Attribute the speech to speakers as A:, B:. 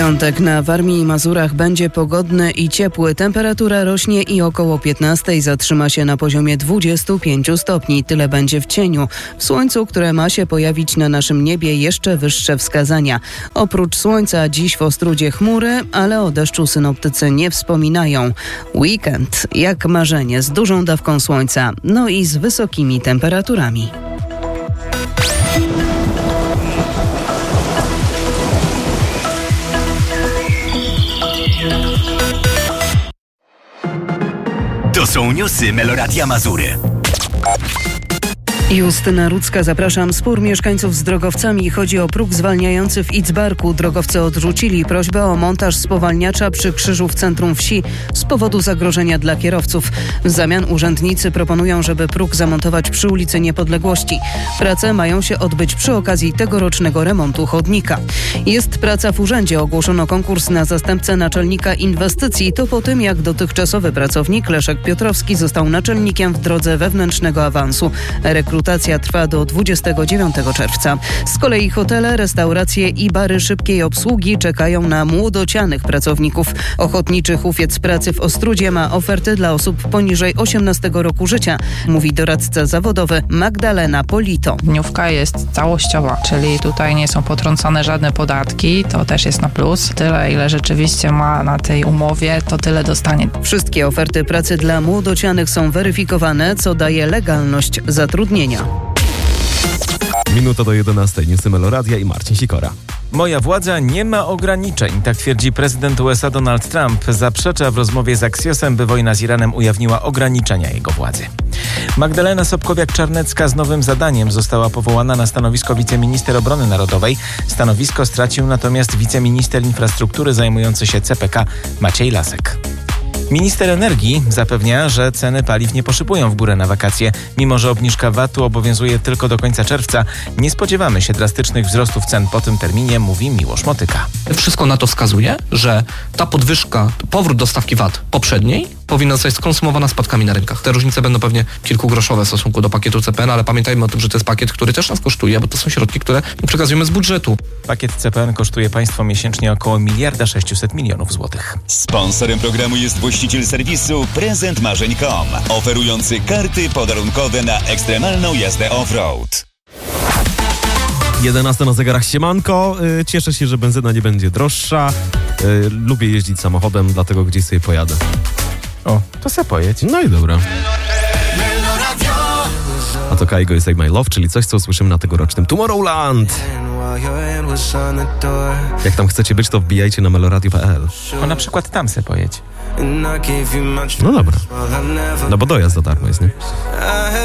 A: piątek na Warmii i Mazurach będzie pogodny i ciepły. Temperatura rośnie i około 15 zatrzyma się na poziomie 25 stopni. Tyle będzie w cieniu. W słońcu, które ma się pojawić na naszym niebie, jeszcze wyższe wskazania. Oprócz słońca dziś w Ostródzie chmury, ale o deszczu synoptycy nie wspominają. Weekend jak marzenie, z dużą dawką słońca, no i z wysokimi temperaturami.
B: To są newsy Meloradia Mazury.
A: Justyna Rudzka, zapraszam. Spór mieszkańców z drogowcami. Chodzi o próg zwalniający w Idzbarku. Drogowcy odrzucili prośbę o montaż spowalniacza przy krzyżu w centrum wsi z powodu zagrożenia dla kierowców. W zamian urzędnicy proponują, żeby próg zamontować przy ulicy Niepodległości. Prace mają się odbyć przy okazji tegorocznego remontu chodnika. Jest praca w urzędzie. Ogłoszono konkurs na zastępcę naczelnika inwestycji. To po tym, jak dotychczasowy pracownik Leszek Piotrowski został naczelnikiem w drodze wewnętrznego awansu. Rekrutacja trwa do 29 czerwca. Z kolei hotele, restauracje i bary szybkiej obsługi czekają na młodocianych pracowników. Ochotniczy hufiec pracy w Ostródzie ma oferty dla osób poniżej 18 roku życia, mówi doradca zawodowy Magdalena Polito.
C: Dniówka jest całościowa, czyli tutaj nie są potrącane żadne podatki, to też jest na plus. Tyle, ile rzeczywiście ma na tej umowie, to tyle dostanie.
A: Wszystkie oferty pracy dla młodocianych są weryfikowane, co daje legalność zatrudnienia.
D: Minuta do 11. Newsy Meloradia i Marcin Sikora.
E: Moja władza nie ma ograniczeń, tak twierdzi prezydent USA Donald Trump. Zaprzecza w rozmowie z Axiosem, by wojna z Iranem ujawniła ograniczenia jego władzy. Magdalena Sobkowiak-Czarnecka z nowym zadaniem została powołana na stanowisko wiceminister obrony narodowej. Stanowisko stracił natomiast wiceminister infrastruktury zajmujący się CPK Maciej Lasek. Minister energii zapewnia, że ceny paliw nie poszybują w górę na wakacje. Mimo że obniżka VAT-u obowiązuje tylko do końca czerwca, nie spodziewamy się drastycznych wzrostów cen po tym terminie, mówi Miłosz Motyka.
F: Wszystko na to wskazuje, że ta podwyżka, powrót do stawki VAT poprzedniej powinna zostać skonsumowana spadkami na rynkach. Te różnice będą pewnie kilkugroszowe w stosunku do pakietu CPN, ale pamiętajmy o tym, że to jest pakiet, który też nas kosztuje, bo to są środki, które przekazujemy z budżetu.
E: Pakiet CPN kosztuje państwo miesięcznie około 1,6 mld złotych.
B: Sponsorem programu jest właściciel serwisu prezentmarzeń.com, oferujący karty podarunkowe na ekstremalną jazdę off-road.
D: 11 na zegarach, siemanko. Cieszę się, że benzyna nie będzie droższa. Lubię jeździć samochodem, dlatego gdzieś sobie pojadę.
E: O, to se pojedź.
D: No i dobra. A to Kaigo jest Like My Love, czyli coś, co usłyszymy na tegorocznym Tomorrowland. Jak tam chcecie być, to wbijajcie na meloradio.pl.
E: O, na przykład tam se pojedź.
D: No dobra. No bo dojazd za darmo jest, nie?